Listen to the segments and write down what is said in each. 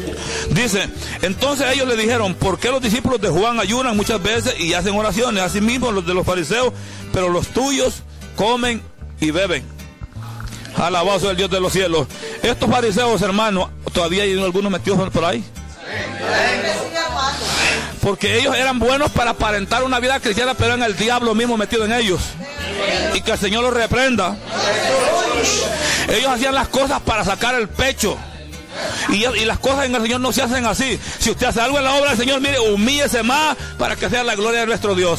Dice, entonces ellos le dijeron, ¿por qué los discípulos de Juan ayunan muchas veces y hacen oraciones? Así mismo los de los fariseos, pero los tuyos comen y beben. Alabado sea el Dios de los cielos. Estos fariseos, hermanos, todavía hay algunos metidos por ahí. Porque ellos eran buenos para aparentar una vida cristiana, pero eran el diablo mismo metido en ellos. Y que el Señor los reprenda. Ellos hacían las cosas para sacar el pecho. Y las cosas en el Señor no se hacen así. Si usted hace algo en la obra del Señor, mire, humíllese más para que sea la gloria de nuestro Dios.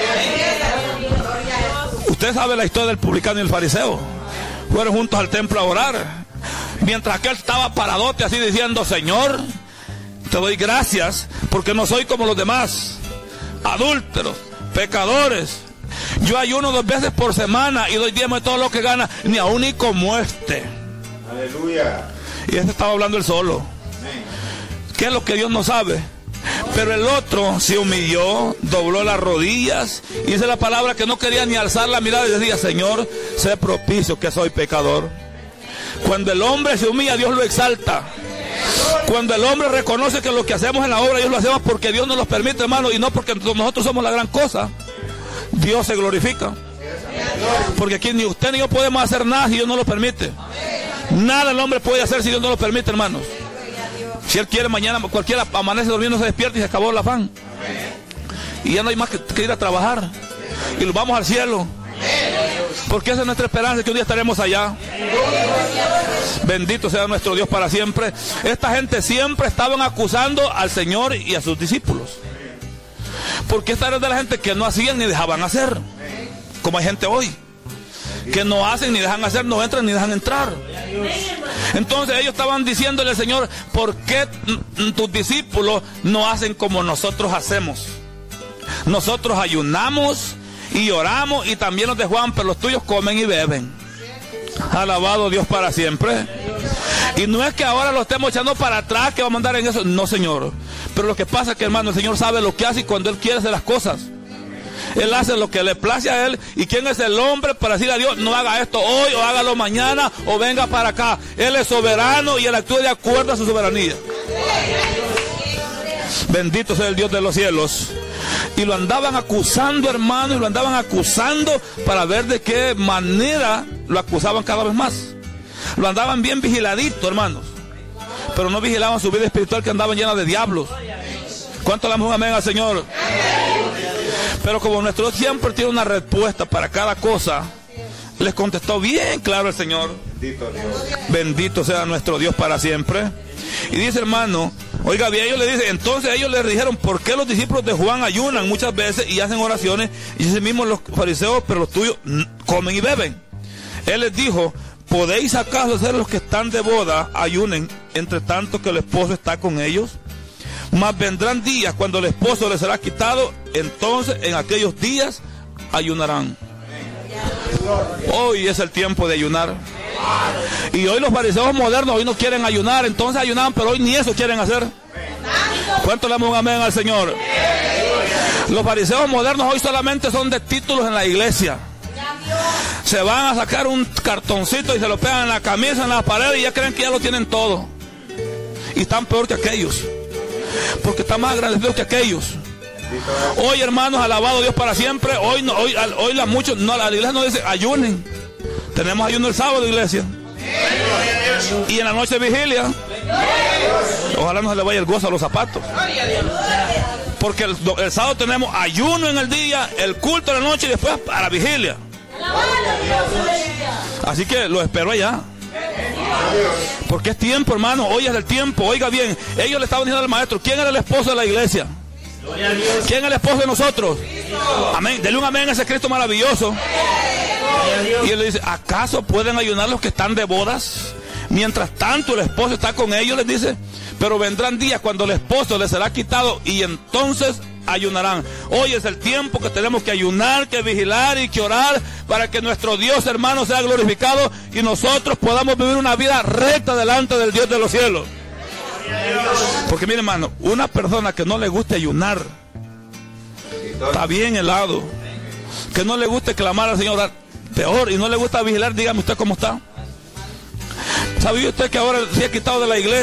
Usted sabe la historia del publicano y el fariseo. Fueron juntos al templo a orar. Mientras aquel estaba paradote así diciendo, Señor, te doy gracias porque no soy como los demás, adúlteros, pecadores. Yo ayuno 2 veces por semana y doy diezmo de todo lo que gana, ni aún ni como este. Aleluya. Y este estaba hablando él solo. ¿Qué es lo que Dios no sabe? Pero el otro se humilló, dobló las rodillas, y dice la palabra que no quería ni alzar la mirada y decía, Señor, sé propicio que soy pecador. Cuando el hombre se humilla, Dios lo exalta. Cuando el hombre reconoce que lo que hacemos en la obra, Dios lo hacemos porque Dios nos lo permite, hermano, y no porque nosotros somos la gran cosa. Dios se glorifica. Porque aquí ni usted ni yo podemos hacer nada si Dios no lo permite. Nada el hombre puede hacer si Dios no lo permite, hermanos. Si él quiere, mañana cualquiera amanece durmiendo, se despierta y se acabó el afán. Y ya no hay más que ir a trabajar. Y nos vamos al cielo. Porque esa es nuestra esperanza, que un día estaremos allá. Bendito sea nuestro Dios para siempre. Esta gente siempre estaban acusando al Señor y a sus discípulos. Porque esta era de la gente que no hacían ni dejaban hacer. Como hay gente hoy, que no hacen ni dejan hacer, no entran ni dejan entrar. Entonces ellos estaban diciéndole al Señor, ¿por qué tus discípulos no hacen como nosotros hacemos? Nosotros ayunamos y oramos, y también los de Juan, pero los tuyos comen y beben. Alabado Dios para siempre. Y no es que ahora lo estemos echando para atrás, que vamos a andar en eso. No, Señor. Pero lo que pasa es que, hermano, el Señor sabe lo que hace, y cuando Él quiere hacer las cosas, Él hace lo que le place a Él. ¿Y quién es el hombre para decir a Dios, no haga esto hoy, o hágalo mañana, o venga para acá? Él es soberano y Él actúa de acuerdo a su soberanía. Bendito sea el Dios de los cielos. Y lo andaban acusando, hermano, y lo andaban acusando para ver de qué manera lo acusaban cada vez más. Lo andaban bien vigiladito, hermanos, pero no vigilaban su vida espiritual, que andaban llena de diablos. ¿Cuánto le damos un amén al Señor? Pero como nuestro Dios siempre tiene una respuesta para cada cosa, les contestó bien claro el Señor. Bendito sea nuestro Dios para siempre. Y dice, hermano, oiga bien, ellos le dicen, entonces ellos le dijeron, ¿por qué los discípulos de Juan ayunan muchas veces y hacen oraciones? Y dice mismo los fariseos, pero los tuyos comen y beben. Él les dijo, ¿podéis acaso hacer los que están de boda ayunen, entre tanto que el esposo está con ellos? Mas vendrán días cuando el esposo les será quitado, entonces en aquellos días ayunarán. Hoy es el tiempo de ayunar. Y hoy los fariseos modernos hoy no quieren ayunar. Entonces ayunaban, pero hoy ni eso quieren hacer. ¿Cuánto le damos un amén al Señor? Los fariseos modernos hoy solamente son de títulos en la iglesia. Se van a sacar un cartoncito y se lo pegan en la camisa, en la pared, y ya creen que ya lo tienen todo. Y están peor que aquellos, porque están más agradecidos que aquellos. Hoy, hermanos, alabado Dios para siempre. Hoy muchos, no, la iglesia no dice ayunen. Tenemos ayuno el sábado, iglesia, y en la noche de vigilia. Ojalá no se le vaya el gozo a los zapatos, porque el sábado tenemos ayuno en el día, el culto en la noche, y después a la vigilia. Así que lo espero allá, porque es tiempo, hermano. Hoy es el tiempo. Oiga bien, ellos le estaban diciendo al maestro, ¿quién era el esposo de la iglesia? ¿Quién es el esposo de nosotros? Amén. Dele un amén a ese Cristo maravilloso. Y él le dice, ¿acaso pueden ayunar los que están de bodas? Mientras tanto el esposo está con ellos, les dice, pero vendrán días cuando el esposo les será quitado, y entonces ayunarán. Hoy es el tiempo que tenemos que ayunar, que vigilar y que orar, para que nuestro Dios, hermano, sea glorificado y nosotros podamos vivir una vida recta delante del Dios de los cielos. Porque mire, hermano, una persona que no le guste ayunar está bien helado. Que no le guste clamar al Señor, peor. Y no le gusta vigilar, dígame usted cómo está. ¿Sabía usted que ahora se ha quitado de la iglesia